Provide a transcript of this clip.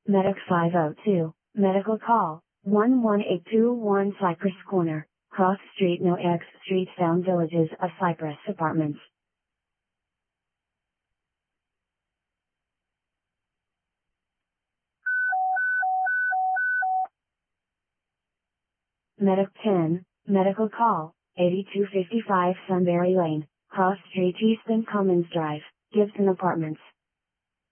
Medic 502, medical call, 11821 Cypress Corner, Cross Street No X Street Sound Villages of Cypress Apartments. Medic 10, medical call, 8255 Sunbury Lane, Cross Street Easton Commons Drive, Gibson Apartments.